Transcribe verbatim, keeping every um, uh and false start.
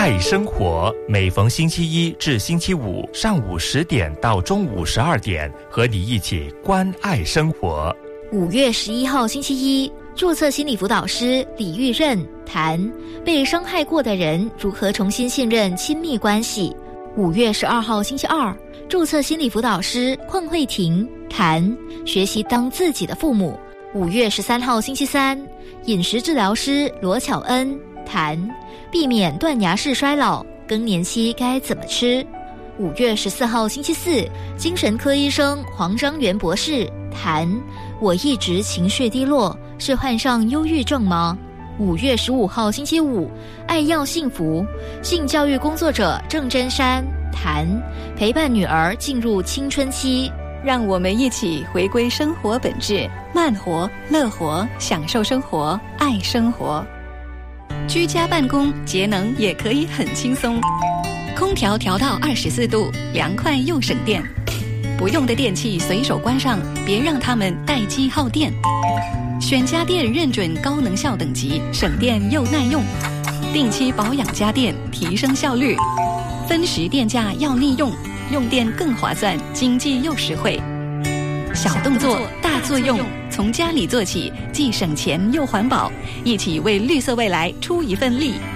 爱生活，每逢星期一至星期五上午十点到中午十二点，和你一起关爱生活。 五月十一号星期一，注册心理辅导师李玉任谈被伤害过的人如何重新信任亲密关系。五月十二号星期二，注册心理辅导师邝慧婷谈学习当自己的父母。五月十三号星期三，饮食治疗师罗巧恩谈避免断崖式衰老，更年期该怎么吃。五月十四号星期四，精神科医生黄章元博士谈我一直情绪低落，是患上忧郁症吗？五月十五号星期五，爱要幸福，性教育工作者郑真山谈陪伴女儿进入青春期。 让我们一起回归生活本质，慢活、乐活，享受生活，爱生活。居家办公节能也可以很轻松，空调调到二十四度，凉快又省电。不用的电器随手关上，别让它们待机耗电。选家电认准高能效等级，省电又耐用。定期保养家电，提升效率。分时电价要利用，用电更划算，经济又实惠。小动作大作用，从家里做起，既省钱又环保，一起为绿色未来出一份力。